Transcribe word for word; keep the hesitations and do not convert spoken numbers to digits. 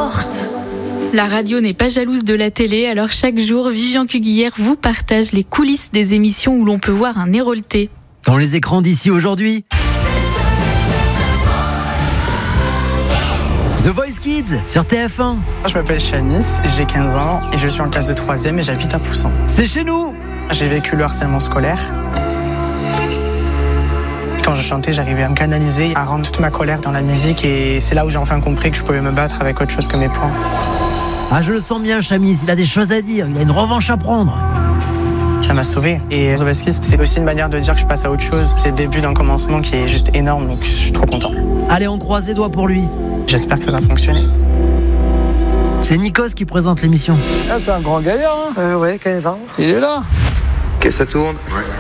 porte. La radio n'est pas jalouse de la télé, alors chaque jour, Vivian Cuguillère vous partage les coulisses des émissions où l'on peut voir un Héraultais. Dans les écrans d'ici aujourd'hui, The Voice Kids sur T F un. Je m'appelle Chanis, j'ai quinze ans et je suis en classe de troisième et j'habite à Poussin. C'est chez nous. J'ai vécu le harcèlement scolaire. Quand je chantais, j'arrivais à me canaliser, à rendre toute ma colère dans la musique et c'est là où j'ai enfin compris que je pouvais me battre avec autre chose que mes poings. Ah, je le sens bien, Chamis, il a des choses à dire, il a une revanche à prendre. Ça m'a sauvé. Et The Voice Kids, c'est aussi une manière de dire que je passe à autre chose. C'est le début d'un commencement qui est juste énorme, donc je suis trop content. Allez, on croise les doigts pour lui. J'espère que ça va fonctionner. C'est Nikos qui présente l'émission. Ah, c'est un grand gaillard, hein. Euh, ouais, quinze ans. Il est là. Ok, ça tourne. Ouais.